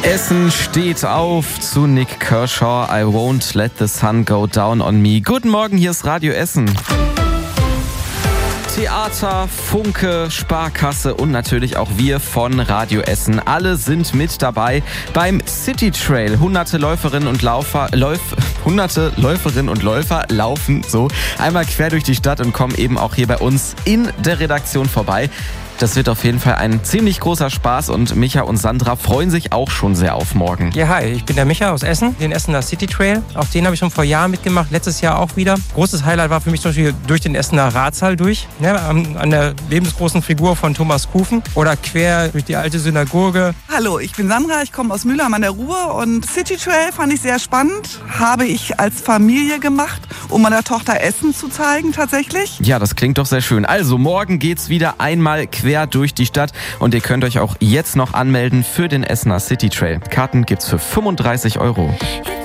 Essen steht auf zu Nik Kershaw. I won't let the sun go down on me. Guten Morgen, hier ist Radio Essen. Theater, Funke, Sparkasse und natürlich auch wir von Radio Essen. Alle sind mit dabei beim City Trail. Hunderte Läuferinnen und Läufer laufen so einmal quer durch die Stadt und kommen eben auch hier bei uns in der Redaktion vorbei. Das wird auf jeden Fall ein ziemlich großer Spaß und Micha und Sandra freuen sich auch schon sehr auf morgen. Ja, hi, ich bin der Micha aus Essen, den Essener City Trail. Auch den habe ich schon vor Jahren mitgemacht, letztes Jahr auch wieder. Großes Highlight war für mich zum Beispiel durch den Essener Ratssaal durch, an der lebensgroßen Figur von Thomas Kufen oder quer durch die alte Synagoge. Hallo, ich bin Sandra, ich komme aus Mülheim an der Ruhr und City Trail fand ich sehr spannend. Habe ich als Familie gemacht, um meiner Tochter Essen zu zeigen tatsächlich. Ja, das klingt doch sehr schön. Also morgen geht's wieder einmal quer durch die Stadt und ihr könnt euch auch jetzt noch anmelden für den Essener City Trail. Karten gibt's für 35 €.